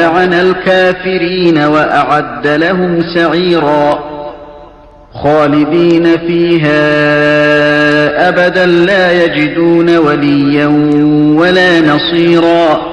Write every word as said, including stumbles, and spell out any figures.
عن الكافرين وأعد لهم سعيرا خالدين فيها أبدا لا يجدون وليا ولا نصيرا.